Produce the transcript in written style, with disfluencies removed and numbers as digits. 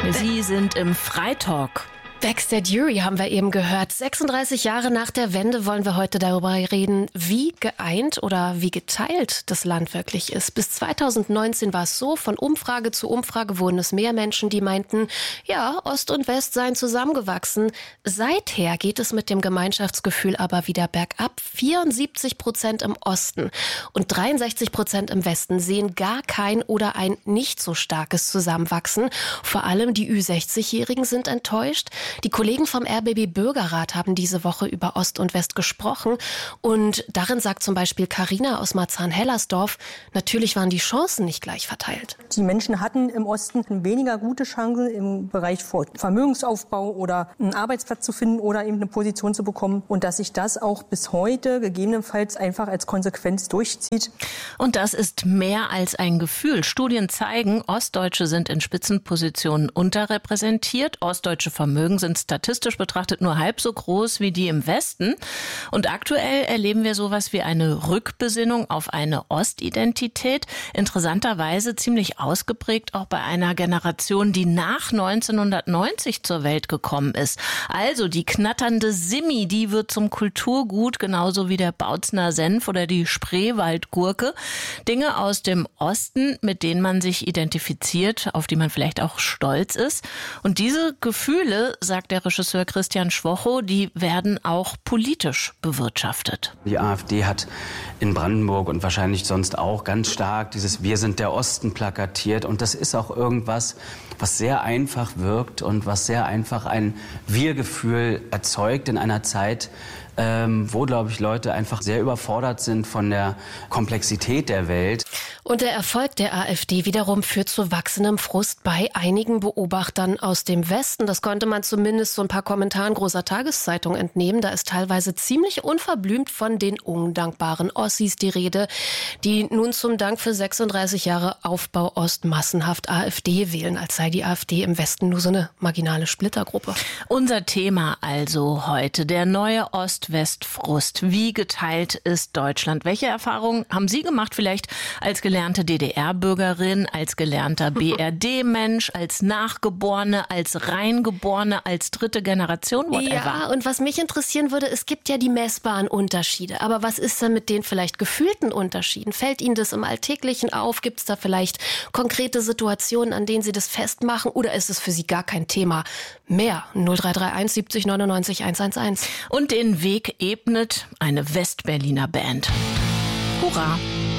Sie sind im Freitalk. Baxter Dury haben wir eben gehört. 36 Jahre nach der Wende wollen wir heute darüber reden, wie geeint oder wie geteilt das Land wirklich ist. Bis 2019 war es so, von Umfrage zu Umfrage wurden es mehr Menschen, die meinten, ja, Ost und West seien zusammengewachsen. Seither geht es mit dem Gemeinschaftsgefühl aber wieder bergab. 74% im Osten und 63% im Westen sehen gar kein oder ein nicht so starkes Zusammenwachsen. Vor allem die Ü60-Jährigen sind enttäuscht. Die Kollegen vom RBB Bürgerrat haben diese Woche über Ost und West gesprochen und darin sagt zum Beispiel Carina aus Marzahn-Hellersdorf, natürlich waren die Chancen nicht gleich verteilt. Die Menschen hatten im Osten weniger gute Chancen im Bereich Vermögensaufbau oder einen Arbeitsplatz zu finden oder eben eine Position zu bekommen und dass sich das auch bis heute gegebenenfalls einfach als Konsequenz durchzieht. Und das ist mehr als ein Gefühl. Studien zeigen, Ostdeutsche sind in Spitzenpositionen unterrepräsentiert. Ostdeutsche Vermögen sind statistisch betrachtet nur halb so groß wie die im Westen. Und aktuell erleben wir sowas wie eine Rückbesinnung auf eine Ostidentität. Interessanterweise ziemlich ausgeprägt auch bei einer Generation, die nach 1990 zur Welt gekommen ist. Also die knatternde Simmi, die wird zum Kulturgut, genauso wie der Bautzner Senf oder die Spreewaldgurke. Dinge aus dem Osten, mit denen man sich identifiziert, auf die man vielleicht auch stolz ist. Und diese Gefühle, sagt der Regisseur Christian Schwocho, die werden auch politisch bewirtschaftet. Die AfD hat in Brandenburg und wahrscheinlich sonst auch ganz stark dieses Wir sind der Osten plakatiert. Und das ist auch irgendwas, was sehr einfach wirkt und was sehr einfach ein Wir-Gefühl erzeugt in einer Zeit, wo, glaube ich, Leute einfach sehr überfordert sind von der Komplexität der Welt. Und der Erfolg der AfD wiederum führt zu wachsendem Frust bei einigen Beobachtern aus dem Westen. Das konnte man zumindest so ein paar Kommentaren großer Tageszeitungen entnehmen. Da ist teilweise ziemlich unverblümt von den undankbaren Ossis die Rede, die nun zum Dank für 36 Jahre Aufbau Ost massenhaft AfD wählen, als sei die AfD im Westen nur so eine marginale Splittergruppe. Unser Thema also heute, der neue Ost-West-Frust. Wie geteilt ist Deutschland? Welche Erfahrungen haben Sie gemacht, vielleicht als gelernte DDR-Bürgerin, als gelernter BRD-Mensch, als Nachgeborene, als Reingeborene, als dritte Generation, whatever? Ja, und was mich interessieren würde, es gibt ja die messbaren Unterschiede. Aber was ist denn mit den vielleicht gefühlten Unterschieden? Fällt Ihnen das im Alltäglichen auf? Gibt es da vielleicht konkrete Situationen, an denen Sie das festmachen? Oder ist es für Sie gar kein Thema mehr? 0331 70 99 111. Und den Weg ebnet eine Westberliner Band. Hurra!